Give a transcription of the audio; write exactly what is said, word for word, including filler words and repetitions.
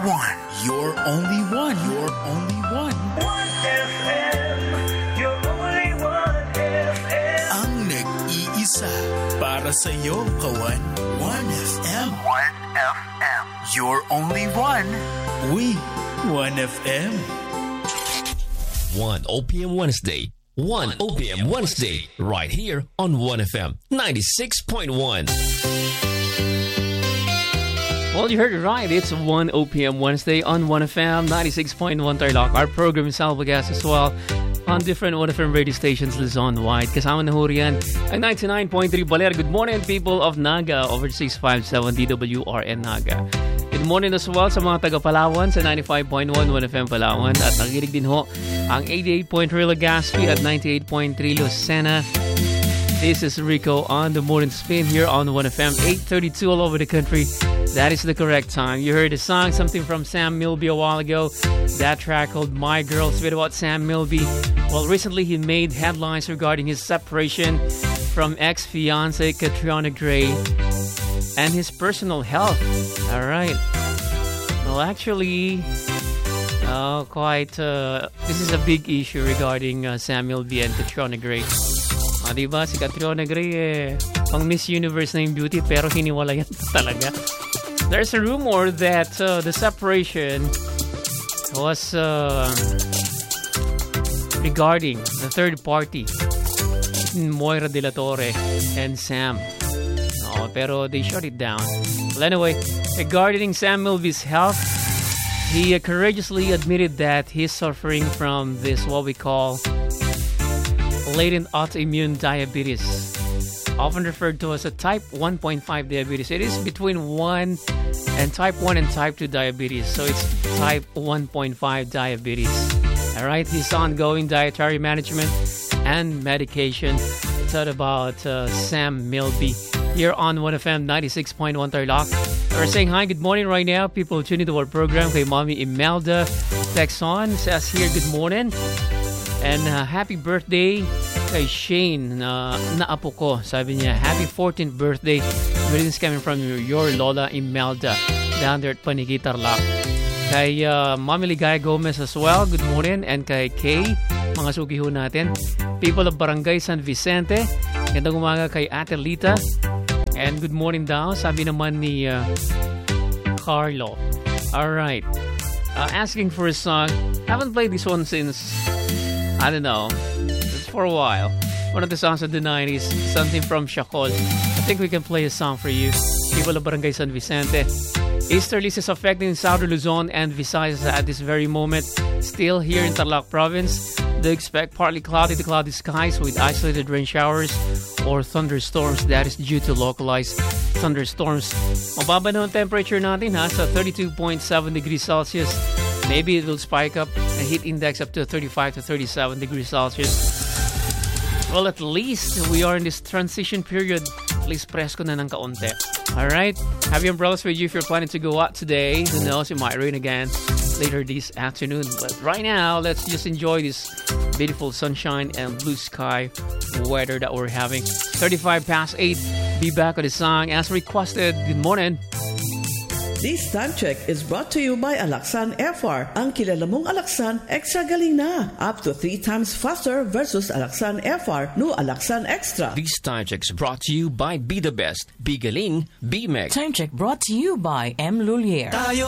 one. Your only one. Your only one. one F M. Your only one F M. Ang nag-iisa para sa'yo, kawan. one F M. one F M. Your only one. We, one F M. one O P M Wednesday. one O P M Wednesday. Right here on one F M ninety-six point one. Well, you heard it right. It's one O P M Wednesday on one F M ninety-six point one Tarlac. Our program is Salvagas as well on different one F M radio stations Luzon-wide. Kasama na ho riyan ang ninety-nine point three Baler. Good morning, people of Naga over six five seven D W R N Naga. Good morning as well sa mga taga Palawan sa ninety-five point one one F M Palawan. At nakikinig din ho ang eighty-eight point three Legazpi at ninety-eight point three Lucena. This is Rico on the morning spin here on one F M eight thirty-two all over the country. That is the correct time. You heard a song, something from Sam Milby a while ago. That track called My Girl. It's a bit about Sam Milby. Well, recently he made headlines regarding his separation from ex-fiancée Catriona Gray and his personal health. All right. Well, actually, uh, quite. Uh, this is a big issue regarding uh, Sam Milby and Catriona Gray. Ah, diba? Si Catriona Gray eh, pang Miss Universe na yung beauty pero hiniwalayan talaga. There's a rumor that uh, the separation was uh, regarding the third party, Moira De La Torre and Sam. Oh, pero they shut it down. Well, anyway, regarding Sam Milby's health, he uh, courageously admitted that he's suffering from this, what we call latent autoimmune diabetes, often referred to as a type one point five diabetes. It is between one and type one and type two diabetes. So it's type one point five diabetes. All right. His ongoing dietary management and medication. It's all about uh, Sam Milby here on one F M ninety-six point one Tarlac. We're saying hi, good morning right now. People tuning to our program. Kay Mommy Imelda Texon says here, good morning. And uh, happy birthday kay Shane na uh, naapo ko. Sabi niya, happy fourteenth birthday. Greetings coming from your, your Lola Imelda down there at Paniki Tarlac. Kay uh, Mami Ligaya Gomez as well, good morning. And kay Kay, mga sugiho natin. People of Barangay San Vicente. Gandang umaga kay Ate Lita. And good morning daw, sabi naman ni uh, Carlo. Alright. Uh, asking for a song. Haven't played this one since, I don't know, it's for a while. One of the songs of the nineties, something from Shakol. I think we can play a song for you. People of Barangay San Vicente. Easterlies is affecting Southern Luzon and Visayas at this very moment. Still here in Tarlac Province, they expect partly cloudy to cloudy skies with isolated rain showers or thunderstorms. That is due to localized thunderstorms. Mababa na ang temperature natin ha, sa thirty-two point seven degrees Celsius. Maybe it will spike up a heat index up to thirty-five to thirty-seven degrees Celsius. Well, at least we are in this transition period. At least presko na ng kaunti. Alright? Have your umbrellas with you if you're planning to go out today. Who knows, it might rain again later this afternoon. But right now, let's just enjoy this beautiful sunshine and blue sky weather that we're having. thirty-five past eight. Be back with a song as requested. Good morning. This time check is brought to you by Alaxan F R. Ang kilala mong Alaxan, extra galing na. Up to three times faster versus Alaxan F R. No Alaxan Extra. This time check is brought to you by Be The Best. Be Galing, Be Mex. Time check brought to you by M. Lulier.